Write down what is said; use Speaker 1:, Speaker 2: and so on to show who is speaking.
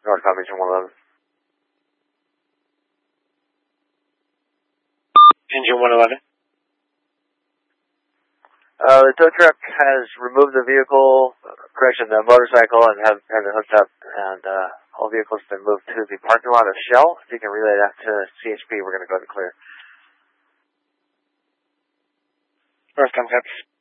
Speaker 1: North Palm Engine 111.
Speaker 2: Engine 111.
Speaker 1: The tow truck has removed the vehicle, the motorcycle, and have it hooked up, and all vehicles have been moved to the parking lot of Shell. If you can relay that to CHP, we're going to go to clear.
Speaker 2: First contact.